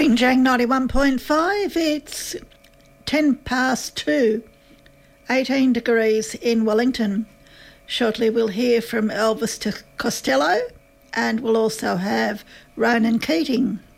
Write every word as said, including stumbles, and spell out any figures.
Queenjang ninety-one point five, it's ten past two, eighteen degrees in Wellington. Shortly we'll hear from Elvis Costello, and we'll also have Ronan Keating.